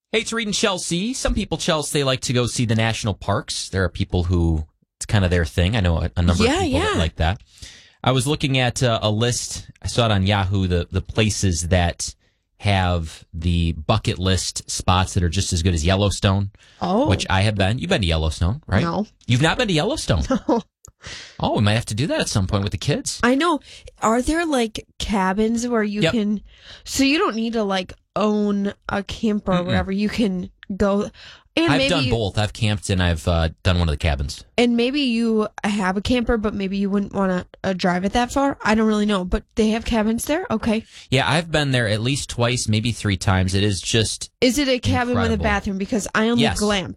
Hey, it's Reed and Chelsea. Some people, Chelsea, they like to go see the national parks. There are people who it's kind of their thing. I know a number of people that like that. I was looking at a list. I saw it on Yahoo, the places that have the bucket list spots that are just as good as Yellowstone, which I have been. You've been to Yellowstone, right? No. You've not been to Yellowstone? No. Oh, we might have to do that at some point with the kids. I know. Are there like cabins where you can, so you don't need to like own a camper or whatever. You can go. And I've done both. I've camped and I've done one of the cabins. And maybe you have a camper, but maybe you wouldn't want to drive it that far. I don't really know, but they have cabins there? Okay. Yeah, I've been there at least twice, maybe 3 times. It is just Is it a cabin incredible. with a bathroom? Because I only Yes. glamped.